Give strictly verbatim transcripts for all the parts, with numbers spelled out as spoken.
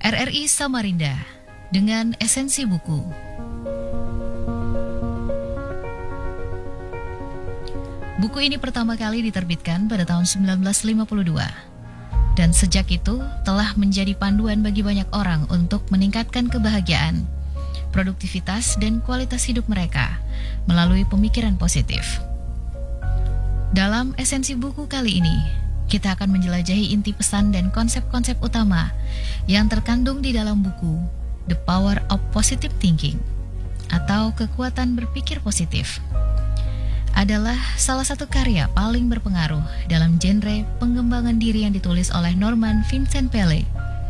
R R I Samarinda dengan esensi buku. Buku ini pertama kali diterbitkan pada tahun sembilan belas lima puluh dua dan sejak itu telah menjadi panduan bagi banyak orang untuk meningkatkan kebahagiaan, produktivitas, dan kualitas hidup mereka melalui pemikiran positif. Dalam esensi buku kali ini, kita akan menjelajahi inti pesan dan konsep-konsep utama yang terkandung di dalam buku The Power of Positive Thinking atau Kekuatan Berpikir Positif. Adalah salah satu karya paling berpengaruh dalam genre pengembangan diri yang ditulis oleh Norman Vincent Peale.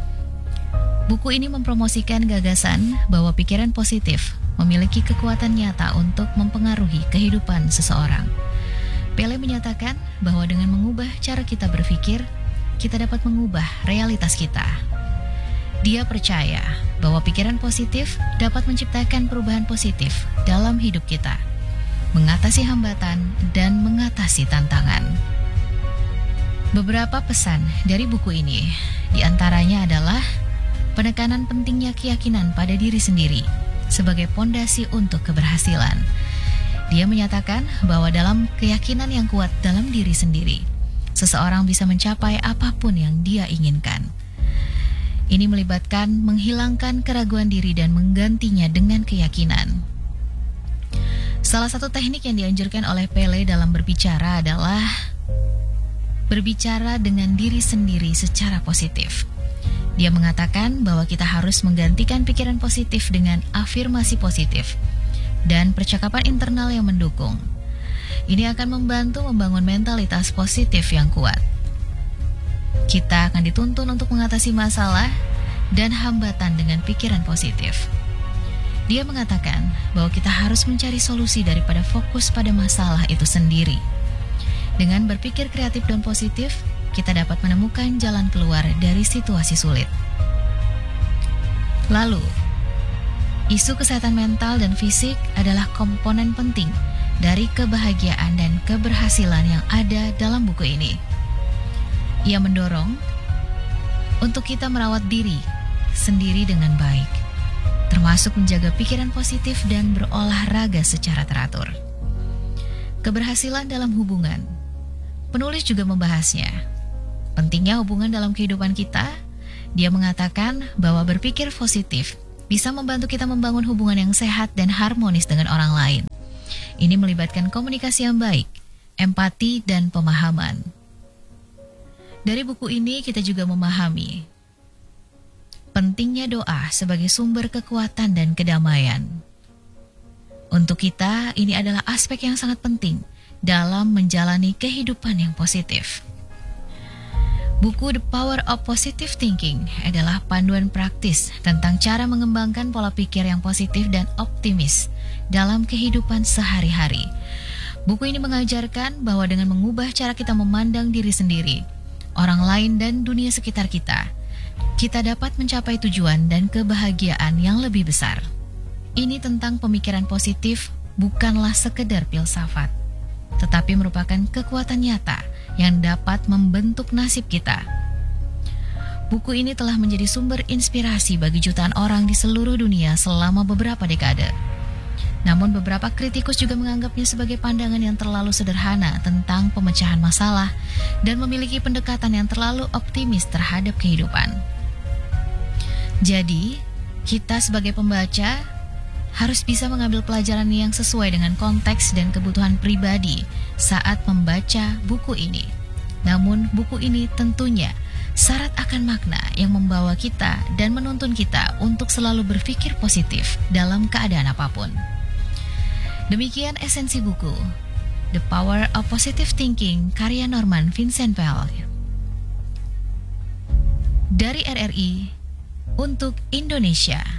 Buku ini mempromosikan gagasan bahwa pikiran positif memiliki kekuatan nyata untuk mempengaruhi kehidupan seseorang. Peale menyatakan bahwa dengan mengubah cara kita berpikir, kita dapat mengubah realitas kita. Dia percaya bahwa pikiran positif dapat menciptakan perubahan positif dalam hidup kita, mengatasi hambatan dan mengatasi tantangan. Beberapa pesan dari buku ini, diantaranya adalah penekanan pentingnya keyakinan pada diri sendiri sebagai pondasi untuk keberhasilan. Dia menyatakan bahwa dalam keyakinan yang kuat dalam diri sendiri, seseorang bisa mencapai apapun yang dia inginkan. Ini melibatkan menghilangkan keraguan diri dan menggantinya dengan keyakinan. Salah satu teknik yang dianjurkan oleh Peale dalam berbicara adalah berbicara dengan diri sendiri secara positif. Dia mengatakan bahwa kita harus menggantikan pikiran positif dengan afirmasi positif dan percakapan internal yang mendukung. Ini akan membantu membangun mentalitas positif yang kuat. Kita akan dituntun untuk mengatasi masalah dan hambatan dengan pikiran positif. Dia mengatakan bahwa kita harus mencari solusi daripada fokus pada masalah itu sendiri. Dengan berpikir kreatif dan positif, kita dapat menemukan jalan keluar dari situasi sulit. Lalu, isu kesehatan mental dan fisik adalah komponen penting dari kebahagiaan dan keberhasilan yang ada dalam buku ini. Ia mendorong untuk kita merawat diri sendiri dengan baik, termasuk menjaga pikiran positif dan berolahraga secara teratur. Keberhasilan dalam hubungan. Penulis juga membahasnya. Pentingnya hubungan dalam kehidupan kita. Dia mengatakan bahwa berpikir positif bisa membantu kita membangun hubungan yang sehat dan harmonis dengan orang lain. Ini melibatkan komunikasi yang baik, empati, dan pemahaman. Dari buku ini kita juga memahami pentingnya doa sebagai sumber kekuatan dan kedamaian. Untuk kita, ini adalah aspek yang sangat penting dalam menjalani kehidupan yang positif. Buku The Power of Positive Thinking adalah panduan praktis tentang cara mengembangkan pola pikir yang positif dan optimis dalam kehidupan sehari-hari. Buku ini mengajarkan bahwa dengan mengubah cara kita memandang diri sendiri, orang lain dan dunia sekitar kita, kita dapat mencapai tujuan dan kebahagiaan yang lebih besar. Ini tentang pemikiran positif bukanlah sekedar filsafat, tetapi merupakan kekuatan nyata yang dapat membentuk nasib kita. Buku ini telah menjadi sumber inspirasi bagi jutaan orang di seluruh dunia selama beberapa dekade. Namun beberapa kritikus juga menganggapnya sebagai pandangan yang terlalu sederhana tentang pemecahan masalah dan memiliki pendekatan yang terlalu optimis terhadap kehidupan. Jadi, kita sebagai pembaca harus bisa mengambil pelajaran yang sesuai dengan konteks dan kebutuhan pribadi saat membaca buku ini. Namun, buku ini tentunya syarat akan makna yang membawa kita dan menuntun kita untuk selalu berpikir positif dalam keadaan apapun. Demikian esensi buku The Power of Positive Thinking karya Norman Vincent Peale. Dari R R I untuk Indonesia.